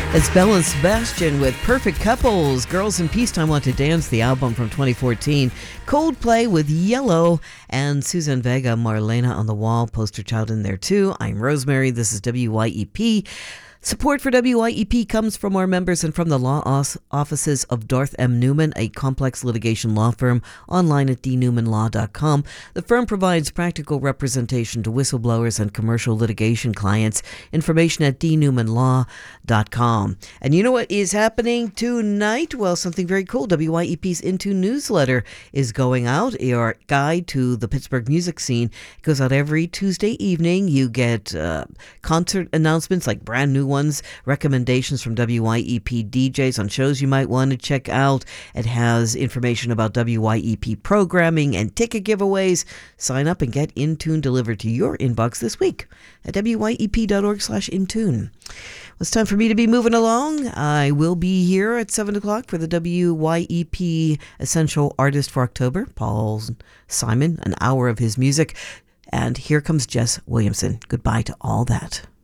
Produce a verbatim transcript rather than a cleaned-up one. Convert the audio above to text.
It's Belle and Sebastian with Perfect Couples. Girls in Peacetime Want to Dance, the album from twenty fourteen. Coldplay with Yellow. And Susan Vega, Marlena on the Wall, poster child in there too. I'm Rosemary. This is W Y E P. Support for W Y E P comes from our members and from the law offices of Darth M. Newman, a complex litigation law firm, online at d newman law dot com. The firm provides practical representation to whistleblowers and commercial litigation clients. Information at d newman law dot com. And you know what is happening tonight? Well, something very cool. W Y E P's Into newsletter is going out. Your guide to the Pittsburgh music scene. It goes out every Tuesday evening. You get uh, concert announcements, like brand new ones, recommendations from W Y E P D Js on shows you might want to check out. It has information about W Y E P programming and ticket giveaways. Sign up and get Intune delivered to your inbox this week at w y e p dot org slash intune. Well, it's time for me to be moving along. I will be here at seven o'clock for the W Y E P Essential Artist for October, Paul Simon, an hour of his music. And here comes Jess Williamson. Goodbye to all that.